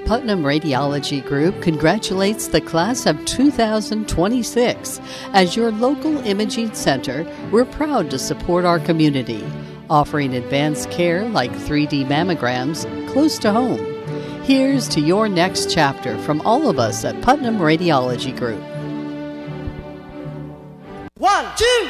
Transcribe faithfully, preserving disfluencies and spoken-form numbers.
Putnam Radiology Group congratulates the class of two thousand twenty-six. As your local imaging center, we're proud to support our community, offering advanced care like three D mammograms close to home. Here's to your next chapter from all of us at Putnam Radiology Group. One, two,